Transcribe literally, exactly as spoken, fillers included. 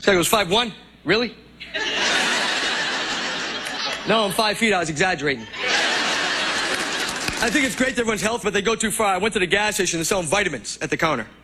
This guy goes, five one? Really? No, I'm five feet. I was exaggerating. I think it's great to everyone's health, but they go too far. I went to the gas station to sell them vitamins at the counter.